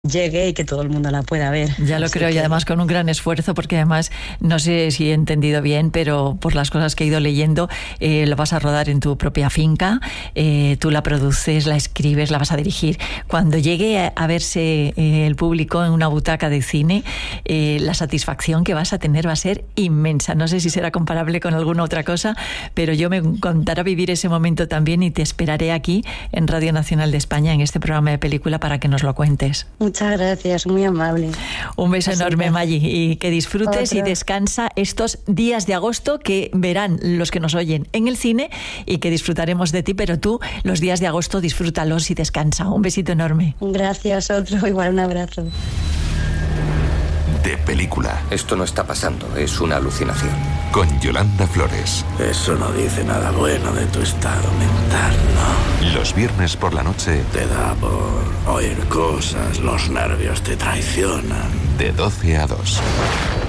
llegue y que todo el mundo la pueda ver. Ya lo creo, y además con un gran esfuerzo, porque además no sé si he entendido bien, pero por las cosas que he ido leyendo, lo vas a rodar en tu propia finca, tú la produces, la escribes, la vas a dirigir. Cuando llegue a verse el público en una butaca de cine, la satisfacción que vas a tener va a ser inmensa. No sé si será comparable con alguna otra cosa, pero yo me encantará vivir ese momento también y te esperaré aquí en Radio Nacional de España, en este programa de película, para que nos lo cuentes. Muchas gracias, muy amable. Un beso enorme, Maggi, y que disfrutes y descansa estos días de agosto que verán los que nos oyen en el cine y que disfrutaremos de ti, pero tú los días de agosto disfrútalos y descansa. Un besito enorme. Gracias, otro, igual un abrazo. De película. Esto no está pasando, es una alucinación. Con Yolanda Flores. Eso no dice nada bueno de tu estado mental, ¿no? Los viernes por la noche. Te da por oír cosas, los nervios te traicionan. De 12 a 2.